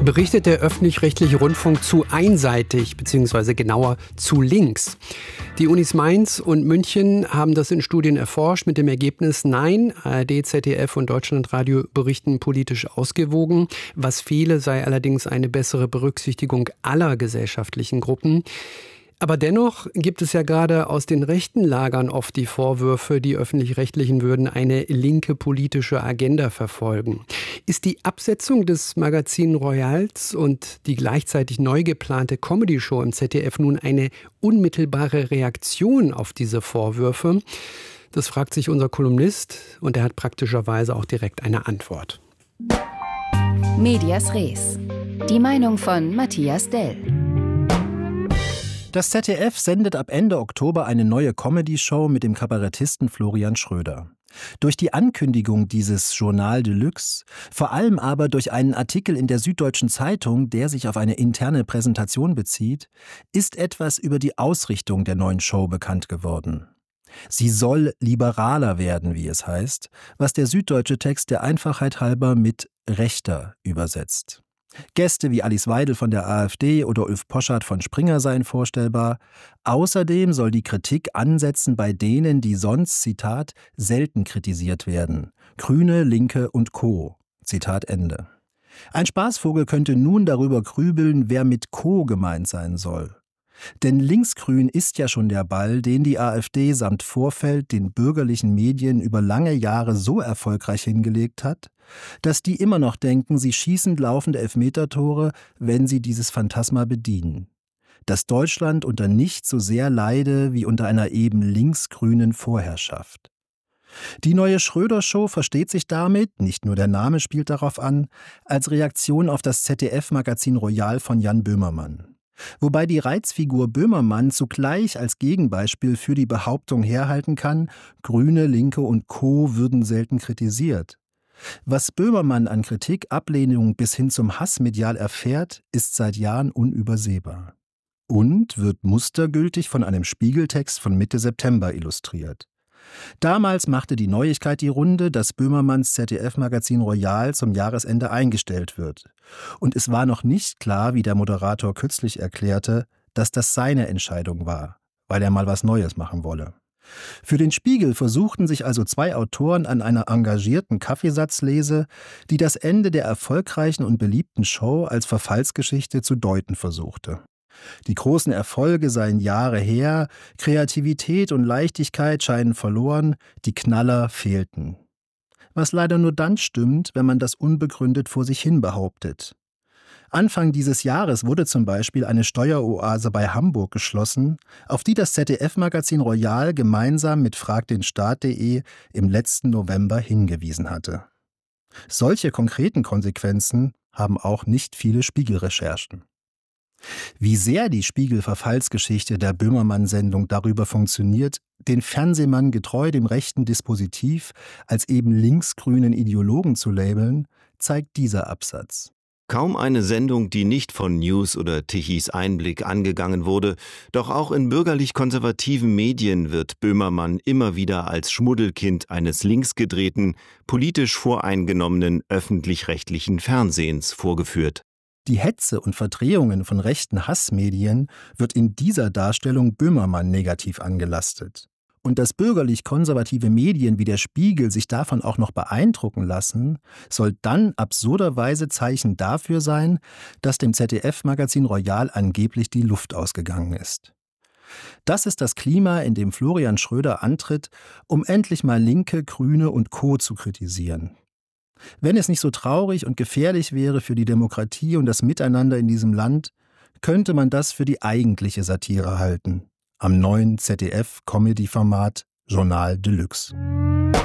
Berichtet der öffentlich-rechtliche Rundfunk zu einseitig, beziehungsweise genauer zu links? Die Unis Mainz und München haben das in Studien erforscht mit dem Ergebnis, nein, ARD, ZDF und Deutschlandradio berichten politisch ausgewogen. Was fehle, sei allerdings eine bessere Berücksichtigung aller gesellschaftlichen Gruppen. Aber dennoch gibt es ja gerade aus den rechten Lagern oft die Vorwürfe, die Öffentlich-Rechtlichen würden eine linke politische Agenda verfolgen. Ist die Absetzung des Magazin Royals und die gleichzeitig neu geplante Comedy-Show im ZDF nun eine unmittelbare Reaktion auf diese Vorwürfe? Das fragt sich unser Kolumnist und er hat praktischerweise auch direkt eine Antwort. Medias Res. Die Meinung von Matthias Dell. Das ZDF sendet ab Ende Oktober eine neue Comedy-Show mit dem Kabarettisten Florian Schröder. Durch die Ankündigung dieses Journal de Luxe, vor allem aber durch einen Artikel in der Süddeutschen Zeitung, der sich auf eine interne Präsentation bezieht, ist etwas über die Ausrichtung der neuen Show bekannt geworden. Sie soll liberaler werden, wie es heißt, was der süddeutsche Text der Einfachheit halber mit rechter übersetzt. Gäste wie Alice Weidel von der AfD oder Ulf Poschardt von Springer seien vorstellbar. Außerdem soll die Kritik ansetzen bei denen, die sonst, Zitat, selten kritisiert werden. Grüne, Linke und Co. Zitat Ende. Ein Spaßvogel könnte nun darüber grübeln, wer mit Co. gemeint sein soll. Denn linksgrün ist ja schon der Ball, den die AfD samt Vorfeld den bürgerlichen Medien über lange Jahre so erfolgreich hingelegt hat, dass die immer noch denken, sie schießen laufende Elfmetertore, wenn sie dieses Phantasma bedienen. Dass Deutschland unter nichts so sehr leide wie unter einer eben linksgrünen Vorherrschaft. Die neue Schröder-Show versteht sich damit, nicht nur der Name spielt darauf an, als Reaktion auf das ZDF-Magazin Royal von Jan Böhmermann. Wobei die Reizfigur Böhmermann zugleich als Gegenbeispiel für die Behauptung herhalten kann, Grüne, Linke und Co. würden selten kritisiert. Was Böhmermann an Kritik, Ablehnung bis hin zum Hass medial erfährt, ist seit Jahren unübersehbar. Und wird mustergültig von einem Spiegeltext von Mitte September illustriert. Damals machte die Neuigkeit die Runde, dass Böhmermanns ZDF-Magazin Royal zum Jahresende eingestellt wird. Und es war noch nicht klar, wie der Moderator kürzlich erklärte, dass das seine Entscheidung war, weil er mal was Neues machen wolle. Für den Spiegel versuchten sich also zwei Autoren an einer engagierten Kaffeesatzlese, die das Ende der erfolgreichen und beliebten Show als Verfallsgeschichte zu deuten versuchte. Die großen Erfolge seien Jahre her, Kreativität und Leichtigkeit scheinen verloren, die Knaller fehlten. Was leider nur dann stimmt, wenn man das unbegründet vor sich hin behauptet. Anfang dieses Jahres wurde zum Beispiel eine Steueroase bei Hamburg geschlossen, auf die das ZDF-Magazin Royal gemeinsam mit fragdenstaat.de im letzten November hingewiesen hatte. Solche konkreten Konsequenzen haben auch nicht viele Spiegelrecherchen. Wie sehr die Spiegel-Verfallsgeschichte der Böhmermann-Sendung darüber funktioniert, den Fernsehmann getreu dem rechten Dispositiv als eben linksgrünen Ideologen zu labeln, zeigt dieser Absatz. Kaum eine Sendung, die nicht von News oder Tichys Einblick angegangen wurde, doch auch in bürgerlich-konservativen Medien wird Böhmermann immer wieder als Schmuddelkind eines linksgedrehten, politisch voreingenommenen öffentlich-rechtlichen Fernsehens vorgeführt. Die Hetze und Verdrehungen von rechten Hassmedien wird in dieser Darstellung Böhmermann negativ angelastet. Und dass bürgerlich-konservative Medien wie der Spiegel sich davon auch noch beeindrucken lassen, soll dann absurderweise Zeichen dafür sein, dass dem ZDF-Magazin Royal angeblich die Luft ausgegangen ist. Das ist das Klima, in dem Florian Schröder antritt, um endlich mal Linke, Grüne und Co. zu kritisieren. Wenn es nicht so traurig und gefährlich wäre für die Demokratie und das Miteinander in diesem Land, könnte man das für die eigentliche Satire halten. Am neuen ZDF-Comedy-Format Journal de Luxe.